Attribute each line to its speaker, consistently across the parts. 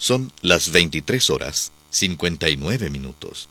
Speaker 1: Son las 23:59.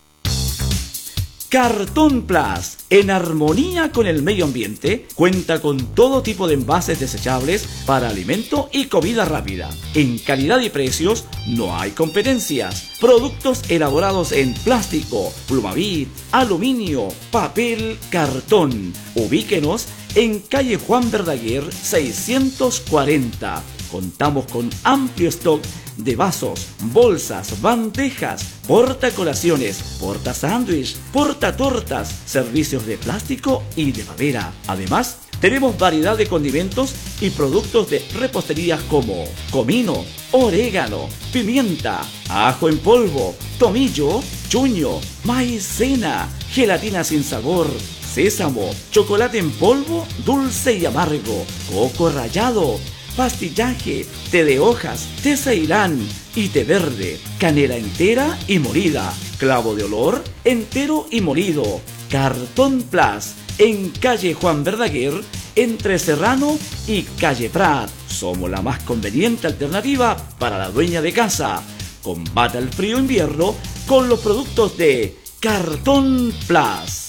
Speaker 2: Cartón Plus, en armonía con el medio ambiente, cuenta con todo tipo de envases desechables para alimento y comida rápida. En calidad y precios no hay competencias. Productos elaborados en plástico, plumavit, aluminio, papel, cartón. Ubíquenos en calle Juan Verdaguer 640. Contamos con amplio stock de vasos, bolsas, bandejas, portacolaciones, portasándwich, portatortas, servicios de plástico y de madera. Además, tenemos variedad de condimentos y productos de repostería como comino, orégano, pimienta, ajo en polvo, tomillo, chuño, maicena, gelatina sin sabor, sésamo, chocolate en polvo, dulce y amargo, coco rallado, pastillaje, té de hojas, té ceilán y té verde, canela entera y molida, clavo de olor entero y molido. Cartón Plus, en calle Juan Verdaguer, entre Serrano y calle Prat. Somos la más conveniente alternativa para la dueña de casa. Combata el frío invierno con los productos de Cartón Plus.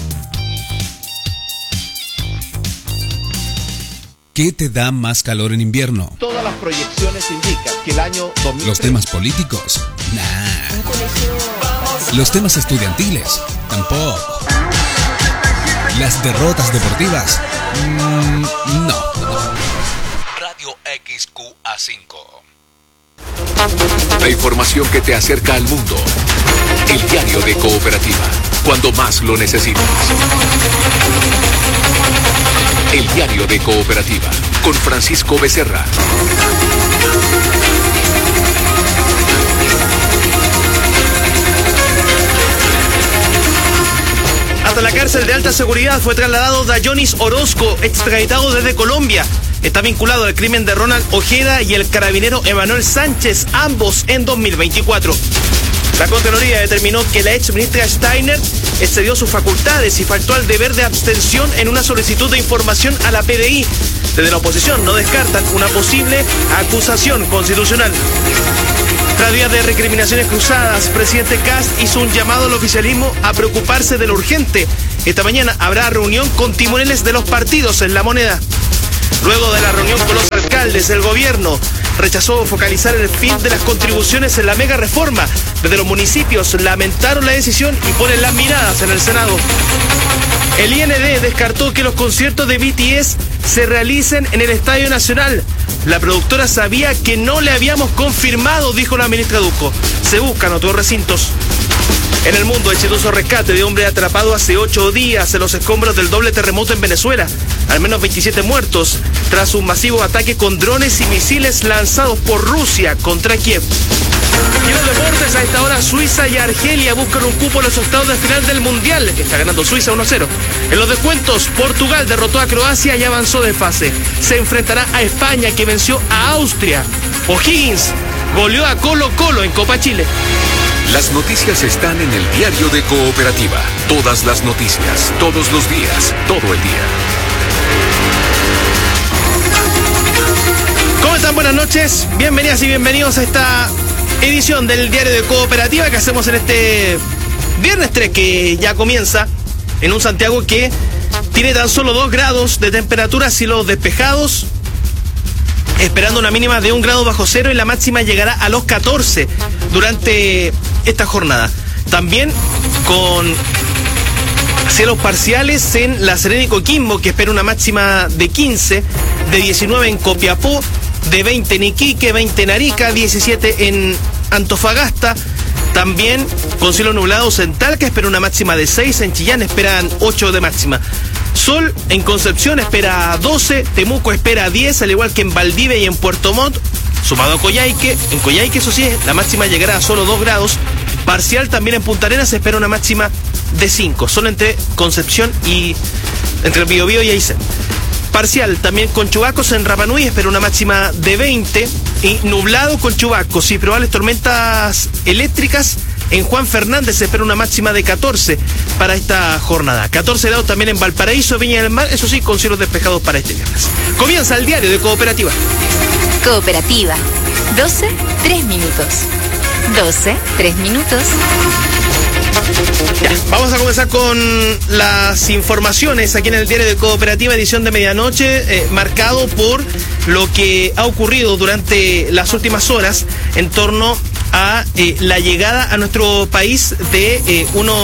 Speaker 3: ¿Qué te da más calor en invierno?
Speaker 4: Todas las proyecciones indican que el año 2003...
Speaker 3: ¿Los temas políticos? Nah. ¿Los temas estudiantiles? Tampoco. ¿Las derrotas deportivas? No.
Speaker 5: Radio XQA5.
Speaker 6: La información que te acerca al mundo. El diario de Cooperativa. Cuando más lo necesitas. El diario de Cooperativa. Con Francisco Becerra.
Speaker 7: Hasta la cárcel de alta seguridad fue trasladado Dayonis Orozco, extraditado desde Colombia. Está vinculado al crimen de Ronald Ojeda y el carabinero Emanuel Sánchez, ambos en 2024. La Contraloría determinó que la exministra Steiner excedió sus facultades y faltó al deber de abstención en una solicitud de información a la PDI. Desde la oposición no descartan una posible acusación constitucional. Tras días de recriminaciones cruzadas, presidente Kast hizo un llamado al oficialismo a preocuparse de lo urgente. Esta mañana habrá reunión con timoneles de los partidos en La Moneda. Luego de la reunión con los alcaldes, el gobierno rechazó focalizar el fin de las contribuciones en la mega reforma. Desde los municipios lamentaron la decisión y ponen las miradas en el Senado. El IND descartó que los conciertos de BTS se realicen en el Estadio Nacional. La productora sabía que no le habíamos confirmado, dijo la ministra Ducco. Se buscan otros recintos. En el mundo, exitoso rescate de hombre atrapado hace 8 días en los escombros del doble terremoto en Venezuela. Al menos 27 muertos tras un masivo ataque con drones y misiles lanzados por Rusia contra Kiev. Y en los deportes, a esta hora Suiza y Argelia buscan un cupo en los octavos de final del Mundial. Está ganando Suiza 1-0. En los descuentos, Portugal derrotó a Croacia y avanzó de fase. Se enfrentará a España, que venció a Austria. O'Higgins goleó a Colo-Colo en Copa Chile.
Speaker 6: Las noticias están en el diario de Cooperativa. Todas las noticias, todos los días, todo el día.
Speaker 7: ¿Cómo están? Buenas noches. Bienvenidas y bienvenidos a esta edición del diario de Cooperativa que hacemos en este viernes 3, que ya comienza en un Santiago que tiene tan solo 2 grados de temperatura, cielos despejados, esperando una mínima de 1 grado bajo cero, y la máxima llegará a los 14 durante esta jornada. También con cielos parciales en La Serena y Coquimbo, que espera una máxima de 15, de 19 en Copiapó, de 20 en Iquique, 20 en Arica, 17 en Antofagasta. También con cielos nublados en Talca, espera una máxima de 6, en Chillán esperan 8 de máxima. Sol en Concepción espera 12, Temuco espera 10, al igual que en Valdivia y en Puerto Montt, sumado a Coyhaique. En Coyhaique, eso sí, la máxima llegará a solo 2 grados. Parcial también en Punta Arenas, se espera una máxima de 5, solo entre Concepción y entre Biobío y Aysén. Parcial también con chubascos en Rapa Nui, espera una máxima de 20, y nublado con chubascos y probables tormentas eléctricas en Juan Fernández, se espera una máxima de 14 para esta jornada. 14 grados también en Valparaíso, Viña del Mar, eso sí, con cielos despejados para este viernes. Comienza el diario de Cooperativa.
Speaker 8: Cooperativa,
Speaker 1: 12, 3 minutos. 12, 3 minutos.
Speaker 7: Ya, vamos a comenzar con las informaciones aquí en el diario de Cooperativa, edición de medianoche, marcado por lo que ha ocurrido durante las últimas horas en torno a la llegada a nuestro país de uno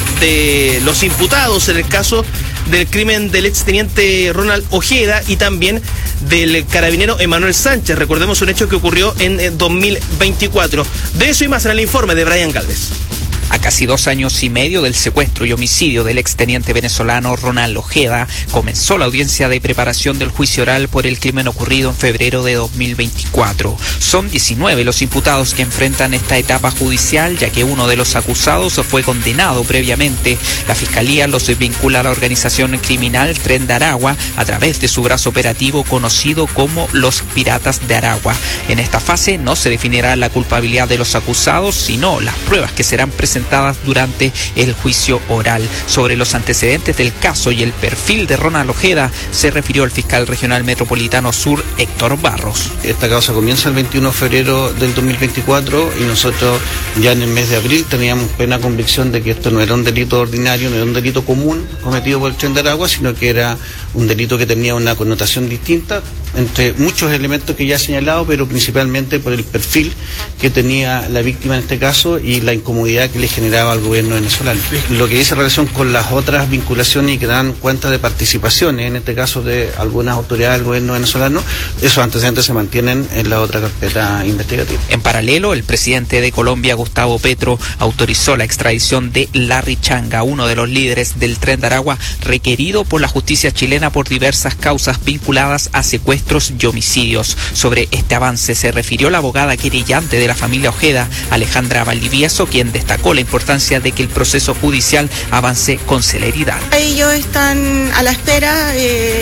Speaker 7: de los imputados en el caso del crimen del exteniente Ronald Ojeda y también del carabinero Emanuel Sánchez. Recordemos un hecho que ocurrió en 2024. De eso y más en el informe de Brian Galvez.
Speaker 8: A casi 2 años y medio del secuestro y homicidio del exteniente venezolano Ronald Ojeda, comenzó la audiencia de preparación del juicio oral por el crimen ocurrido en febrero de 2024. Son 19 los imputados que enfrentan esta etapa judicial, ya que uno de los acusados fue condenado previamente. La Fiscalía los vincula a la organización criminal Tren de Aragua a través de su brazo operativo conocido como los Piratas de Aragua. En esta fase no se definirá la culpabilidad de los acusados, sino las pruebas que serán presentadas durante el juicio oral. Sobre los antecedentes del caso y el perfil de Ronald Ojeda se refirió el fiscal regional metropolitano sur, Héctor Barros.
Speaker 9: Esta causa comienza el 21 de febrero del 2024 y nosotros ya en el mes de abril teníamos plena convicción de que esto no era un delito ordinario, no era un delito común cometido por el Tren de Aragua, sino que era un delito que tenía una connotación distinta, entre muchos elementos que ya he señalado, pero principalmente por el perfil que tenía la víctima en este caso y la incomodidad que le generaba al gobierno venezolano. Lo que dice relación con las otras vinculaciones y que dan cuenta de participaciones, en este caso de algunas autoridades del gobierno venezolano, esos antecedentes se mantienen en la otra carpeta investigativa.
Speaker 8: En paralelo, el presidente de Colombia, Gustavo Petro, autorizó la extradición de Larry Changa, uno de los líderes del Tren de Aragua, requerido por la justicia chilena por diversas causas vinculadas a secuestros y homicidios. Sobre este avance se refirió la abogada querellante de la familia Ojeda, Alejandra Valdivieso, quien destacó la importancia de que el proceso judicial avance con celeridad.
Speaker 10: Ellos están a la espera,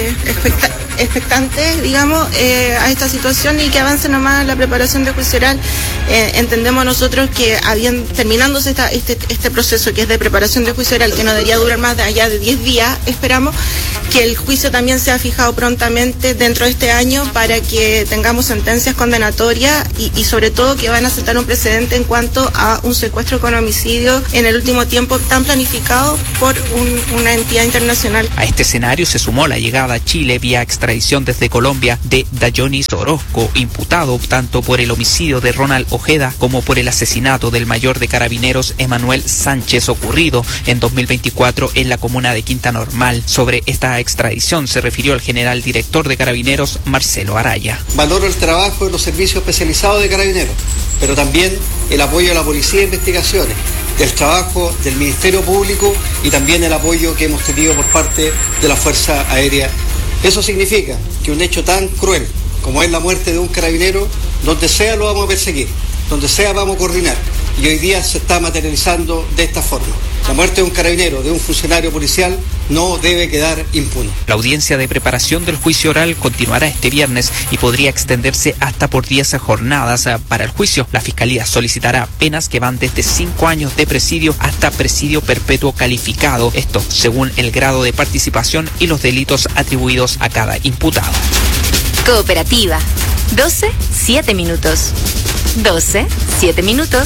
Speaker 10: expectantes, digamos, a esta situación y que avance nomás la preparación de juicio oral. Entendemos nosotros que terminándose este proceso que es de preparación de juicio oral, que no debería durar más de allá de 10 días, esperamos que el juicio también sea fijado prontamente dentro de este año para que tengamos sentencias condenatorias y sobre todo que van a sentar un precedente en cuanto a un secuestro con homicidio en el último tiempo tan planificado por una entidad internacional.
Speaker 8: A este escenario se sumó la llegada a Chile vía extradición desde Colombia de Dayonis Orozco, imputado tanto por el homicidio de Ronald Ojeda como por el asesinato del mayor de carabineros Emanuel Sánchez ocurrido en 2024 en la comuna de Quinta Normal. Sobre esta extradición se refirió el general director de Carabineros, Marcelo Araya.
Speaker 11: Valoro el trabajo de los servicios especializados de Carabineros, pero también el apoyo de la Policía de Investigaciones, el trabajo del Ministerio Público y también el apoyo que hemos tenido por parte de la Fuerza Aérea. Eso significa que un hecho tan cruel como es la muerte de un carabinero, donde sea lo vamos a perseguir, donde sea vamos a coordinar. Y hoy día se está materializando de esta forma. La muerte de un carabinero, de un funcionario policial, no debe quedar impune.
Speaker 8: La audiencia de preparación del juicio oral continuará este viernes y podría extenderse hasta por 10 jornadas. Para el juicio, la Fiscalía solicitará penas que van desde 5 años de presidio hasta presidio perpetuo calificado. Esto según el grado de participación y los delitos atribuidos a cada imputado.
Speaker 1: Cooperativa. 12, 7 minutos. 12, 7 minutos.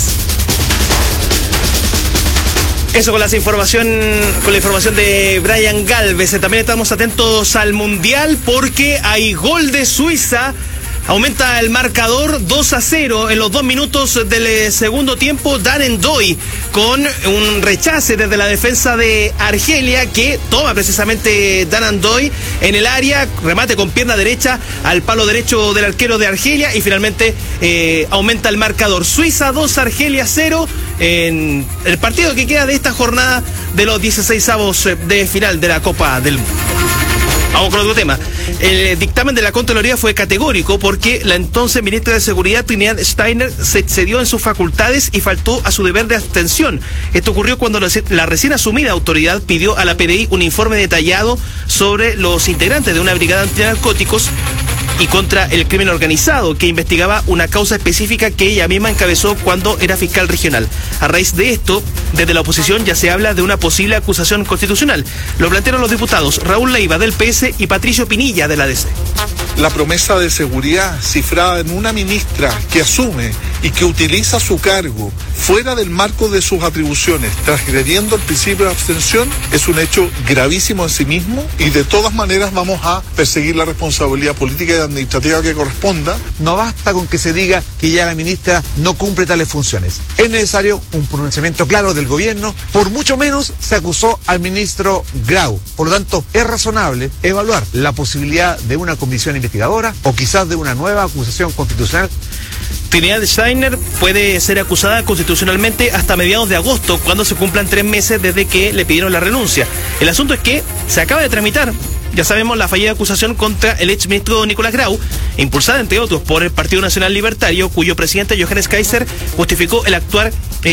Speaker 7: Eso con la información de Brian Galvez. También estamos atentos al Mundial porque hay gol de Suiza. Aumenta el marcador 2-0 en los 2 minutos del segundo tiempo. Darren Doy con un rechace desde la defensa de Argelia que toma precisamente Darren Doy en el área, remate con pierna derecha al palo derecho del arquero de Argelia y finalmente aumenta el marcador. Suiza 2, Argelia 0 en el partido que queda de esta jornada de los 16avos de final de la Copa del Mundo. Vamos con otro tema. El dictamen de la Contraloría fue categórico porque la entonces ministra de Seguridad, Trinidad Steiner, se excedió en sus facultades y faltó a su deber de abstención. Esto ocurrió cuando la recién asumida autoridad pidió a la PDI un informe detallado sobre los integrantes de una brigada antinarcóticos y contra el crimen organizado, que investigaba una causa específica que ella misma encabezó cuando era fiscal regional. A raíz de esto, desde la oposición ya se habla de una posible acusación constitucional. Lo plantearon los diputados Raúl Leiva del PS y Patricio Pinilla de la DC.
Speaker 12: la promesa de seguridad cifrada en una ministra que asume y que utiliza su cargo fuera del marco de sus atribuciones, transgrediendo el principio de abstención, es un hecho gravísimo en sí mismo, y de todas maneras vamos a perseguir la responsabilidad política y administrativa que corresponda.
Speaker 13: No basta con que se diga que ya la ministra no cumple tales funciones. Es necesario un pronunciamiento claro del gobierno. Por mucho menos se acusó al ministro Grau. Por lo tanto, es razonable evaluar la posibilidad de una comisión investigadora o quizás de una nueva acusación constitucional.
Speaker 7: Trinidad Steiner puede ser acusada constitucionalmente hasta mediados de agosto, cuando se cumplan 3 meses desde que le pidieron la renuncia. El asunto es que se acaba de tramitar, ya sabemos, la fallida acusación contra el exministro Nicolás Grau, impulsada entre otros por el Partido Nacional Libertario, cuyo presidente Johannes Kaiser justificó el actuar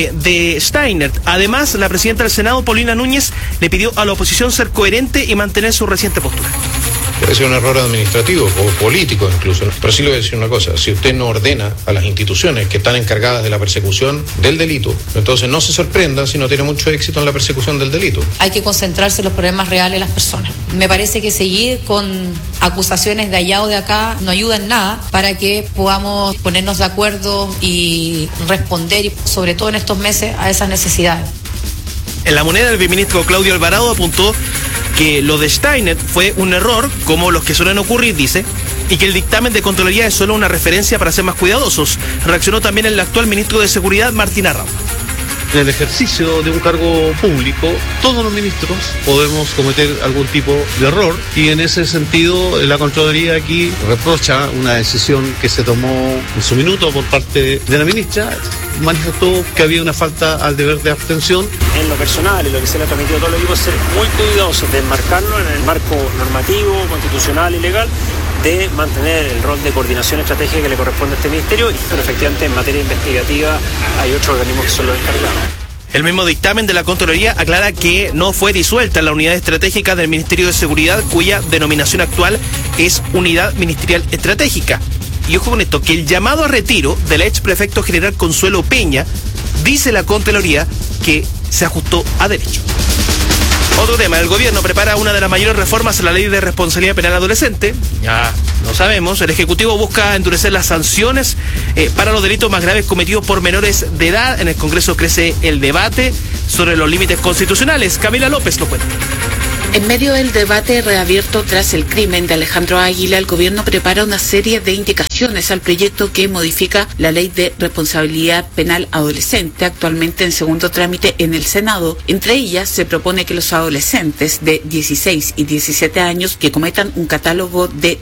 Speaker 7: de Steiner. Además, la presidenta del Senado, Paulina Núñez, le pidió a la oposición ser coherente y mantener su reciente postura.
Speaker 14: Puede ser un error administrativo o político incluso, pero sí le voy a decir una cosa: si usted no ordena a las instituciones que están encargadas de la persecución del delito, entonces no se sorprenda si no tiene mucho éxito en la persecución del delito.
Speaker 15: Hay que concentrarse en los problemas reales de las personas. Me parece que seguir con acusaciones de allá o de acá no ayuda en nada para que podamos ponernos de acuerdo y responder, y sobre todo en estos meses, a esas necesidades.
Speaker 7: En La Moneda, el viceministro Claudio Alvarado apuntó que lo de Steiner fue un error, como los que suelen ocurrir, dice, y que el dictamen de Contraloría es solo una referencia para ser más cuidadosos. Reaccionó también el actual ministro de Seguridad, Martín Arrau.
Speaker 16: En el ejercicio de un cargo público, todos los ministros podemos cometer algún tipo de error, y en ese sentido la Contraloría aquí reprocha una decisión que se tomó en su minuto por parte de la ministra. Manifestó que había una falta al deber de abstención.
Speaker 17: En lo personal, en lo que se le ha transmitido a todos los equipos, ser muy cuidadosos de enmarcarlo en el marco normativo, constitucional y legal, de mantener el rol de coordinación estratégica que le corresponde a este ministerio, pero efectivamente en materia investigativa hay otros organismos que son los encargados.
Speaker 7: El mismo dictamen de la Contraloría aclara que no fue disuelta la unidad estratégica del Ministerio de Seguridad, cuya denominación actual es Unidad Ministerial Estratégica. Y ojo con esto, que el llamado a retiro del ex prefecto general Consuelo Peña, dice la Contraloría, que se ajustó a derecho. Otro tema: el gobierno prepara una de las mayores reformas a la ley de responsabilidad penal adolescente. Ya lo sabemos, el Ejecutivo busca endurecer las sanciones para los delitos más graves cometidos por menores de edad. En el Congreso crece el debate sobre los límites constitucionales. Camila López lo cuenta.
Speaker 18: En medio del debate reabierto tras el crimen de Alejandro Águila, el gobierno prepara una serie de indicaciones al proyecto que modifica la ley de responsabilidad penal adolescente, actualmente en segundo trámite en el Senado. Entre ellas, se propone que los adolescentes de 16 y 17 años que cometan un catálogo de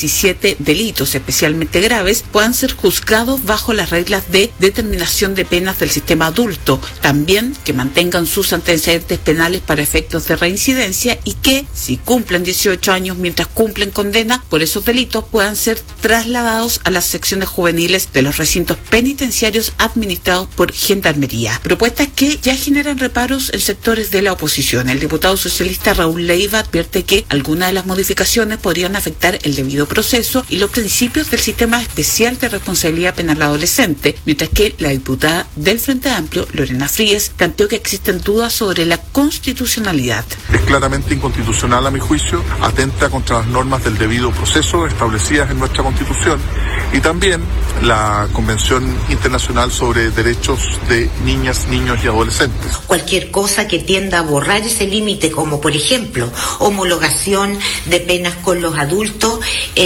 Speaker 18: 17 delitos especialmente graves puedan ser juzgados bajo las reglas de determinación de penas del sistema adulto. También que mantengan sus antecedentes penales para efectos de reincidencia, y que, si cumplen 18 años mientras cumplen condena por esos delitos, puedan ser trasladados a las secciones juveniles de los recintos penitenciarios administrados por Gendarmería. Propuestas que ya generan reparos en sectores de la oposición. El diputado socialista Raúl Leiva advierte que algunas de las modificaciones podrían afectar el debido proceso y los principios del sistema especial de responsabilidad penal adolescente, mientras que la diputada del Frente Amplio, Lorena Fríes, planteó que existen dudas sobre la constitucionalidad.
Speaker 12: Es claramente inconstitucional, a mi juicio, atenta contra las normas del debido proceso establecidas en nuestra Constitución y también la Convención Internacional sobre Derechos de Niñas, Niños y Adolescentes.
Speaker 19: Cualquier cosa que tienda a borrar ese límite, como por ejemplo homologación de penas con los adultos,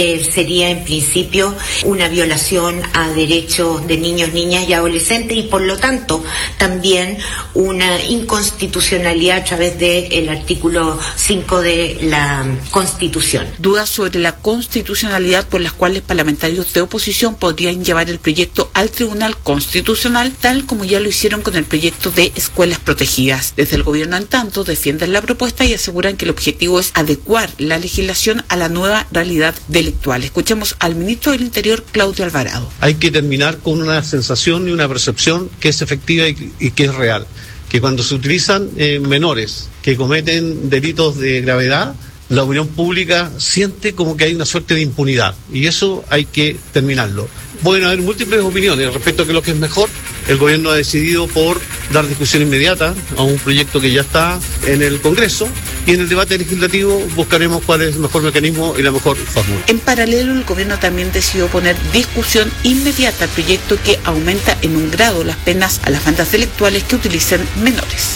Speaker 19: sería en principio una violación a derechos de niños, niñas y adolescentes, y por lo tanto también una inconstitucionalidad a través del artículo 5 de la Constitución.
Speaker 18: Dudas sobre la constitucionalidad por las cuales parlamentarios de oposición podrían llevar el proyecto al Tribunal Constitucional, tal como ya lo hicieron con el proyecto de escuelas protegidas. Desde el gobierno, en tanto, defienden la propuesta y aseguran que el objetivo es adecuar la legislación a la nueva realidad delictual. Escuchemos al ministro del Interior, Claudio Alvarado.
Speaker 16: Hay que terminar con una sensación y una percepción que es efectiva y que es real, que cuando se utilizan menores que cometen delitos de gravedad, la opinión pública siente como que hay una suerte de impunidad, y eso hay que terminarlo. Pueden haber múltiples opiniones respecto a que lo que es mejor. El gobierno ha decidido por dar discusión inmediata a un proyecto que ya está en el Congreso, y en el debate legislativo buscaremos cuál es el mejor mecanismo y la mejor fórmula.
Speaker 18: En paralelo, el gobierno también decidió poner discusión inmediata al proyecto que aumenta en un grado las penas a las bandas delictuales que utilicen menores.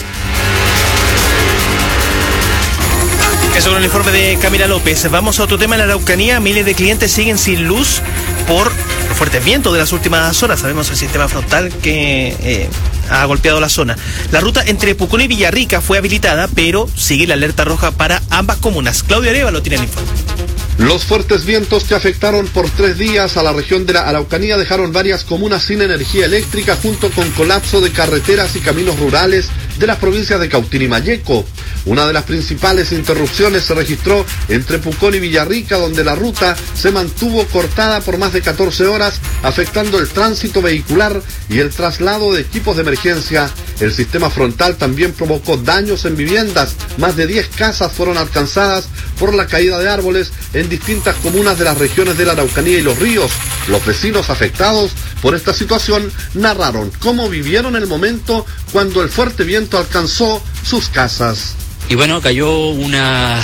Speaker 7: Eso con el informe de Camila López. Vamos a otro tema. En la Araucanía, miles de clientes siguen sin luz por los fuertes vientos de las últimas horas. Sabemos el sistema frontal que ha golpeado la zona. La ruta entre Pucón y Villarrica fue habilitada, pero sigue la alerta roja para ambas comunas. Claudio Arevalo tiene el informe.
Speaker 20: Los fuertes vientos que afectaron por 3 días a la región de la Araucanía dejaron varias comunas sin energía eléctrica, junto con colapso de carreteras y caminos rurales de las provincias de Cautín y Malleco. Una de las principales interrupciones se registró entre Pucón y Villarrica, donde la ruta se mantuvo cortada por más de 14 horas, afectando el tránsito vehicular y el traslado de equipos de emergencia. El sistema frontal también provocó daños en viviendas. Más de 10 casas fueron alcanzadas por la caída de árboles en distintas comunas de las regiones de la Araucanía y Los Ríos. Los vecinos afectados por esta situación narraron cómo vivieron el momento cuando el fuerte viento alcanzó sus casas.
Speaker 21: Y bueno, cayó un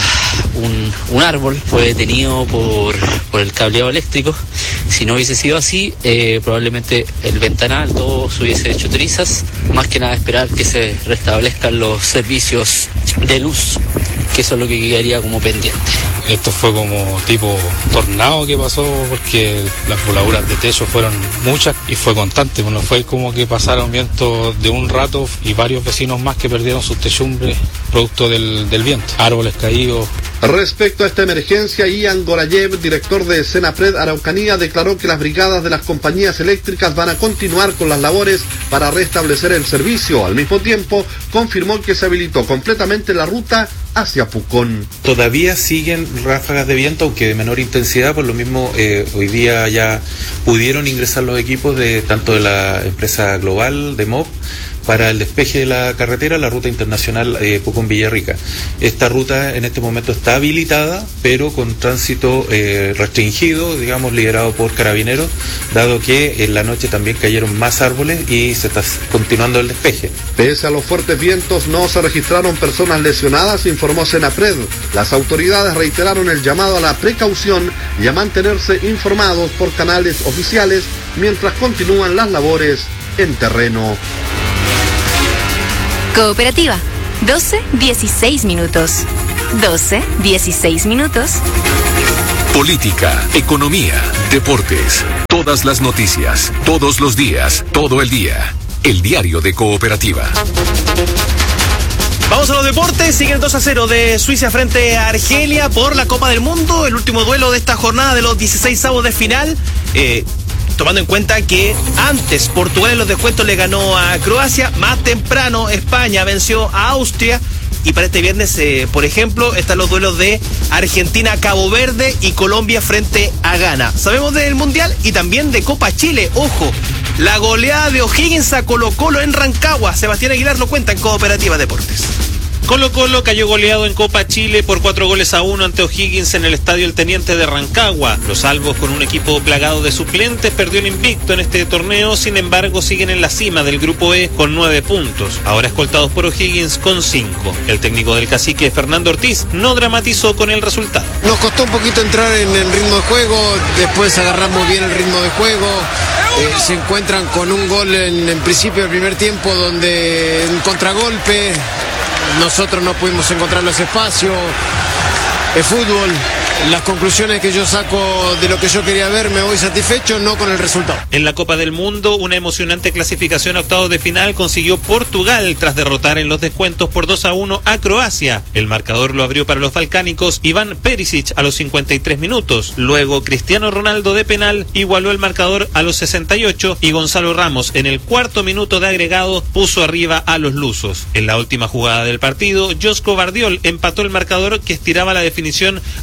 Speaker 21: árbol, fue detenido por el cableado eléctrico. Si no hubiese sido así, probablemente el ventanal, todo se hubiese hecho trizas. Más que nada esperar que se restablezcan los servicios de luz, que eso es lo que quedaría como pendiente.
Speaker 22: Esto fue como tipo tornado que pasó, porque las voladuras de techo fueron muchas y fue constante. Bueno, fue como que pasaron vientos de un rato y varios vecinos más que perdieron sus techumbres producto del viento, árboles caídos.
Speaker 20: Respecto a esta emergencia, Ian Gorayev, director de Senapred Araucanía, declaró que las brigadas de las compañías eléctricas van a continuar con las labores para restablecer el servicio. Al mismo tiempo, confirmó que se habilitó completamente la ruta hacia Pucón.
Speaker 23: Todavía siguen ráfagas de viento, aunque de menor intensidad. Por lo mismo, hoy día ya pudieron ingresar los equipos tanto de la empresa global de MOB para el despeje de la carretera, la ruta internacional Pucón-Villarrica. Esta ruta en este momento está habilitada, pero con tránsito restringido, digamos, liderado por carabineros, dado que en la noche también cayeron más árboles y se está continuando el despeje.
Speaker 20: Pese a los fuertes vientos, no se registraron personas lesionadas, informó Senapred. Las autoridades reiteraron el llamado a la precaución y a mantenerse informados por canales oficiales mientras continúan las labores en terreno.
Speaker 1: Cooperativa, 12:16 minutos. 12:16 minutos.
Speaker 6: Política, economía, deportes, todas las noticias, todos los días, todo el día. El diario de Cooperativa.
Speaker 7: Vamos a los deportes. Sigue el 2-0 de Suiza frente a Argelia por la Copa del Mundo. El último duelo de esta jornada de los 16avos de final. Tomando en cuenta que antes Portugal en los descuentos le ganó a Croacia, más temprano España venció a Austria, y para este viernes, por ejemplo, están los duelos de Argentina-Cabo Verde y Colombia frente a Ghana. Sabemos del Mundial y también de Copa Chile. Ojo, la goleada de O'Higgins a Colo-Colo en Rancagua. Sebastián Aguilar lo cuenta en Cooperativa Deportes.
Speaker 24: Colo-Colo cayó goleado en Copa Chile por 4-1 ante O'Higgins en el estadio El Teniente de Rancagua. Los albos, con un equipo plagado de suplentes, perdió el invicto en este torneo. Sin embargo, siguen en la cima del grupo E con 9 puntos, ahora escoltados por O'Higgins con 5. El técnico del Cacique, Fernando Ortiz, no dramatizó con el resultado.
Speaker 25: Nos costó un poquito entrar en el ritmo de juego, después agarramos bien el ritmo de juego. Se encuentran con un gol en principio del primer tiempo, donde en contragolpe nosotros no pudimos encontrar los espacios. El fútbol, las conclusiones que yo saco de lo que yo quería ver, me voy satisfecho, no con el resultado.
Speaker 24: En la Copa del Mundo, una emocionante clasificación a octavos de final consiguió Portugal tras derrotar en los descuentos por 2-1 a Croacia. El marcador lo abrió para los balcánicos Iván Perisic a los 53 minutos. Luego Cristiano Ronaldo de penal igualó el marcador a los 68 y Gonzalo Ramos en el cuarto minuto de agregado puso arriba a los lusos. En la última jugada del partido, Josko Vardiol empató el marcador que estiraba la definición al tiempo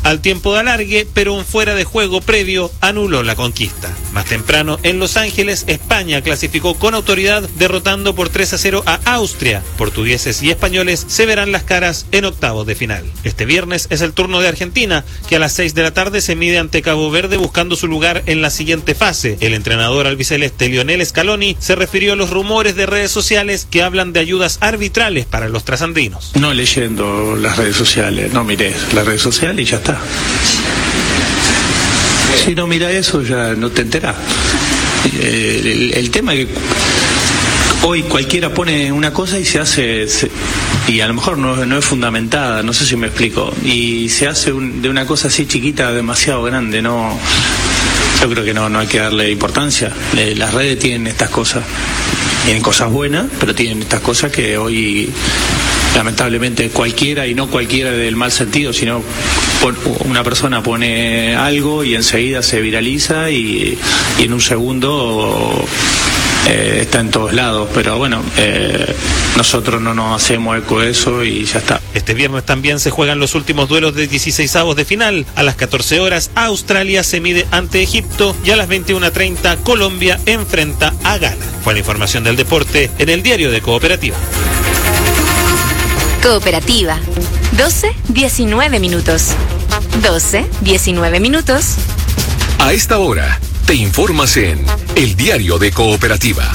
Speaker 24: tiempo de alargue, pero un fuera de juego previo anuló la conquista. Más temprano, en Los Ángeles, España clasificó con autoridad derrotando por 3-0 a Austria. Portugueses y españoles se verán las caras en octavos de final. Este viernes es el turno de Argentina, que a las 6 de la tarde se mide ante Cabo Verde buscando su lugar en la siguiente fase. El entrenador albiceleste Lionel Scaloni se refirió a los rumores de redes sociales que hablan de ayudas arbitrales para los trasandinos.
Speaker 2: No leyendo las redes sociales, no mires las redes sociales y ya está. Si no mira eso ya no te enterás. El tema es que hoy cualquiera pone una cosa y se hace, y a lo mejor no es fundamentada, no sé si me explico, y se hace de una cosa así chiquita demasiado grande. No, yo creo que no hay que darle importancia. Las redes tienen estas cosas, tienen cosas buenas, pero tienen estas cosas que hoy lamentablemente cualquiera, y no cualquiera del mal sentido, sino una persona pone algo y enseguida se viraliza y en un segundo está en todos lados. Pero bueno, nosotros no nos hacemos eco de eso y ya está.
Speaker 24: Este viernes también se juegan los últimos duelos de 16avos de final. A las 14 horas Australia se mide ante Egipto y a las 21:30 Colombia enfrenta a Ghana. Fue la información del deporte en el diario de Cooperativa.
Speaker 1: Cooperativa. 12:19 minutos. 12:19 minutos.
Speaker 6: A esta hora, te informas en el diario de Cooperativa.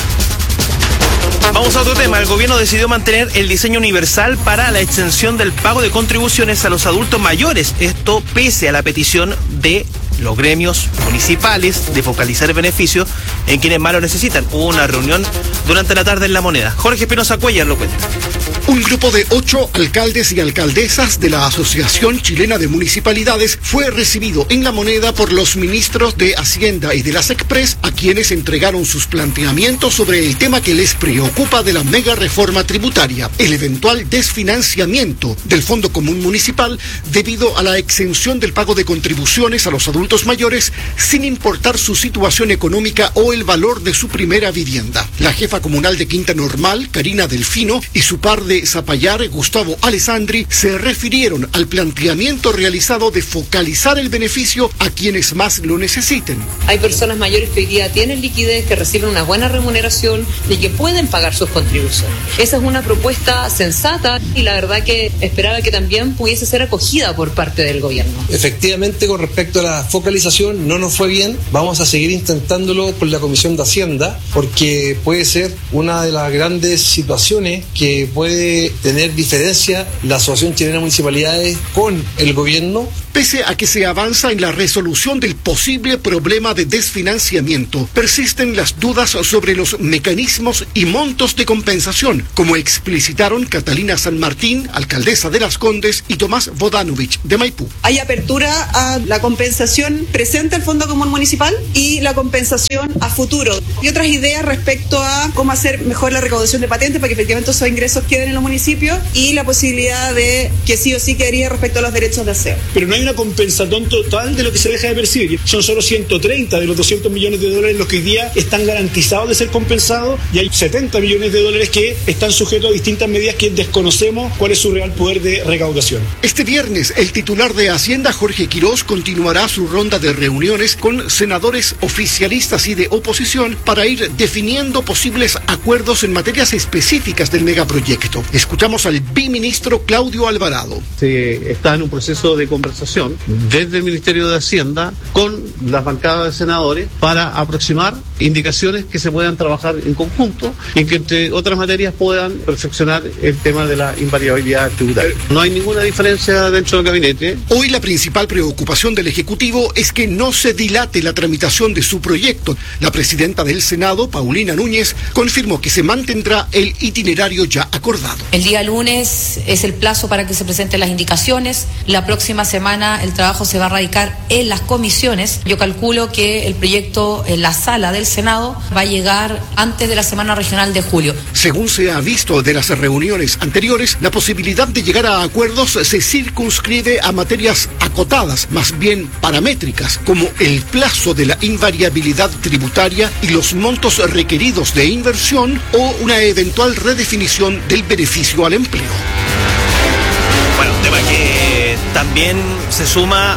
Speaker 7: Vamos a otro tema. El gobierno decidió mantener el diseño universal para la exención del pago de contribuciones a los adultos mayores. Esto pese a la petición de los gremios municipales de focalizar el beneficio en quienes más lo necesitan. Hubo una reunión durante la tarde en La Moneda. Jorge Espinosa Cuellar lo cuenta.
Speaker 3: Un grupo de 8 alcaldes y alcaldesas de la Asociación Chilena de Municipalidades fue recibido en La Moneda por los ministros de Hacienda y de las Express, a quienes entregaron sus planteamientos sobre el tema que les preocupa de la mega reforma tributaria, el eventual desfinanciamiento del Fondo Común Municipal debido a la exención del pago de contribuciones a los adultos mayores sin importar su situación económica o el valor de su primera vivienda. La jefa comunal de Quinta Normal, Karina Delfino, y su par de Zapallar, Gustavo Alessandri, se refirieron al planteamiento realizado de focalizar el beneficio a quienes más lo necesiten.
Speaker 4: Hay personas mayores que hoy día tienen liquidez, que reciben una buena remuneración y que pueden pagar sus contribuciones. Esa es una propuesta sensata y la verdad que esperaba que también pudiese ser acogida por parte del gobierno.
Speaker 5: Efectivamente, con respecto a la focalización, no nos fue bien. Vamos a seguir intentándolo con la Comisión de Hacienda, porque puede ser una de las grandes situaciones que puede tener diferencia la Asociación Chilena de Municipalidades con el gobierno.
Speaker 3: Pese a que se avanza en la resolución del posible problema de desfinanciamiento, persisten las dudas sobre los mecanismos y montos de compensación, como explicitaron Catalina San Martín, alcaldesa de Las Condes, y Tomás Bodanovich, de Maipú.
Speaker 9: Hay apertura a la compensación presente al Fondo Común Municipal y la compensación a futuro. Y otras ideas respecto a cómo hacer mejor la recaudación de patentes para que efectivamente esos ingresos queden en los municipios, y la posibilidad de que sí o sí quedaría respecto a los derechos de aseo.
Speaker 26: Pero no hay una compensación total de lo que se deja de percibir. Son solo 130 de los 200 millones de dólares los que hoy día están garantizados de ser compensados, y hay 70 millones de dólares que están sujetos a distintas medidas que desconocemos cuál es su real poder de recaudación.
Speaker 3: Este viernes, el titular de Hacienda, Jorge Quirós, continuará su ronda de reuniones con senadores oficialistas y de oposición para ir definiendo posibles acuerdos en materias específicas del megaproyecto. Escuchamos al biministro Claudio Alvarado.
Speaker 16: Se está en un proceso de conversación desde el Ministerio de Hacienda con las bancadas de senadores para aproximar indicaciones que se puedan trabajar en conjunto y que entre otras materias puedan perfeccionar el tema de la invariabilidad tributaria. No hay ninguna diferencia dentro del gabinete.
Speaker 3: Hoy la principal preocupación del Ejecutivo es que no se dilate la tramitación de su proyecto. La presidenta del Senado, Paulina Núñez, confirmó que se mantendrá el itinerario ya acordado.
Speaker 15: El día lunes es el plazo para que se presenten las indicaciones. La próxima semana el trabajo se va a radicar en las comisiones. Yo calculo que el proyecto en la sala del Senado va a llegar antes de la semana regional de julio.
Speaker 3: Según se ha visto de las reuniones anteriores, la posibilidad de llegar a acuerdos se circunscribe a materias acotadas, más bien paramétricas, como el plazo de la invariabilidad tributaria y los montos requeridos de inversión o una eventual redefinición del beneficio al empleo.
Speaker 7: Bueno, un tema que también se suma a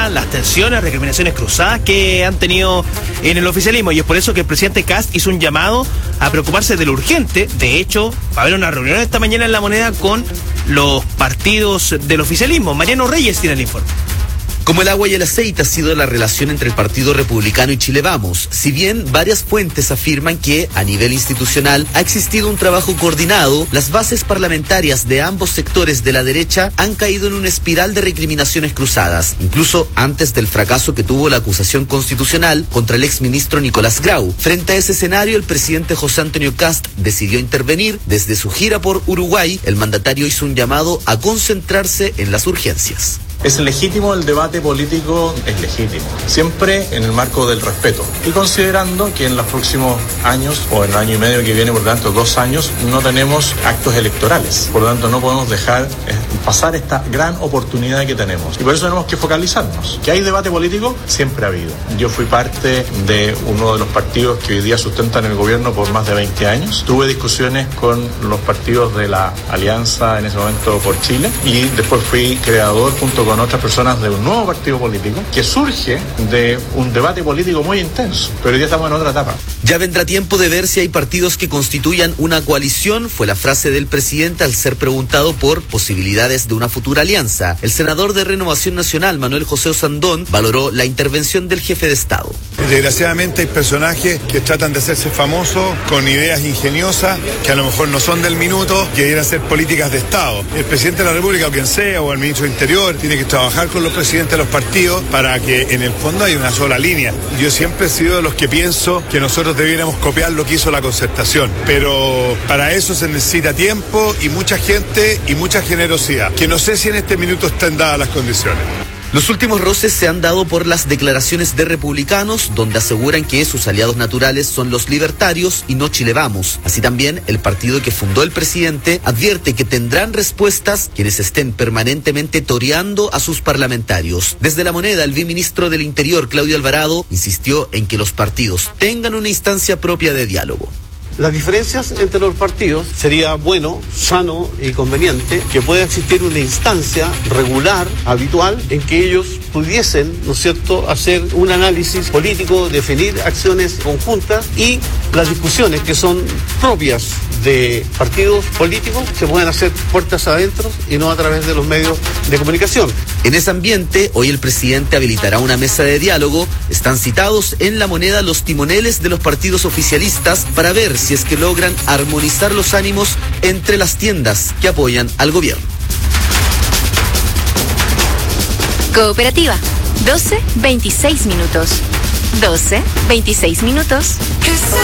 Speaker 7: las tensiones, recriminaciones cruzadas que han tenido en el oficialismo, y es por eso que el presidente Kast hizo un llamado a preocuparse de lo urgente. De hecho, va a haber una reunión esta mañana en La Moneda con los partidos del oficialismo. Mariano Reyes tiene el informe.
Speaker 8: Como el agua y el aceite ha sido la relación entre el Partido Republicano y Chile Vamos. Si bien varias fuentes afirman que, a nivel institucional, ha existido un trabajo coordinado, las bases parlamentarias de ambos sectores de la derecha han caído en una espiral de recriminaciones cruzadas, incluso antes del fracaso que tuvo la acusación constitucional contra el exministro Nicolás Grau. Frente a ese escenario, el presidente José Antonio Kast decidió intervenir. Desde su gira por Uruguay, el mandatario hizo un llamado a concentrarse en las urgencias.
Speaker 10: Es legítimo el debate político, es legítimo, siempre en el marco del respeto y considerando que en los próximos años o en el año y medio que viene, por lo tanto 2 años, no tenemos actos electorales, por lo tanto no podemos dejar pasar esta gran oportunidad que tenemos y por eso tenemos que focalizarnos. ¿Que hay debate político? Siempre ha habido. Yo fui parte de uno de los partidos que hoy día sustentan el gobierno por más de 20 años. Tuve discusiones con los partidos de la Alianza en ese momento por Chile y después fui creador junto con otras personas de un nuevo partido político que surge de un debate político muy intenso, pero ya estamos en otra etapa.
Speaker 8: Ya vendrá tiempo de ver si hay partidos que constituyan una coalición, fue la frase del presidente al ser preguntado por posibilidades de una futura alianza. El senador de Renovación Nacional, Manuel José Osandón, valoró la intervención del jefe de Estado.
Speaker 11: Desgraciadamente hay personajes que tratan de hacerse famosos con ideas ingeniosas que a lo mejor no son del minuto, que debieran ser políticas de Estado. El presidente de la República o quien sea, o el ministro de Interior, tiene que trabajar con los presidentes de los partidos para que en el fondo haya una sola línea. Yo siempre he sido de los que pienso que nosotros debiéramos copiar lo que hizo la Concertación, pero para eso se necesita tiempo y mucha gente y mucha generosidad, que no sé si en este minuto están dadas las condiciones.
Speaker 8: Los últimos roces se han dado por las declaraciones de republicanos, donde aseguran que sus aliados naturales son los libertarios y no Chile Vamos. Así también, el partido que fundó el presidente advierte que tendrán respuestas quienes estén permanentemente toreando a sus parlamentarios. Desde La Moneda, el viceministro del Interior, Claudio Alvarado, insistió en que los partidos tengan una instancia propia de diálogo.
Speaker 16: Las diferencias entre los partidos sería bueno, sano y conveniente que pueda existir una instancia regular, habitual, en que ellos pudiesen, ¿no es cierto?, hacer un análisis político, definir acciones conjuntas y las discusiones que son propias de partidos políticos se pueden hacer puertas adentro y no a través de los medios de comunicación.
Speaker 8: En ese ambiente, hoy el presidente habilitará una mesa de diálogo. Están citados en La Moneda los timoneles de los partidos oficialistas para ver si es que logran armonizar los ánimos entre las tiendas que apoyan al gobierno.
Speaker 1: Cooperativa, 12:26 minutos. 12:26 minutos.